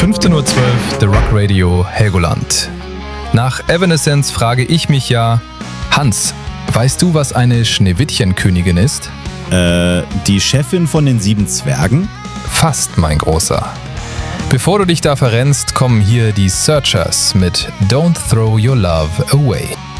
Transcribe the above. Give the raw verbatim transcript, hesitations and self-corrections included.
fünfzehn Uhr zwölf, The Rock Radio Helgoland. Nach Evanescence frage ich mich ja, Hans, weißt du, was eine Schneewittchenkönigin ist? Äh, die Chefin von den sieben Zwergen? Fast, mein Großer. Bevor du dich da verrennst, kommen hier die Searchers mit Don't Throw Your Love Away.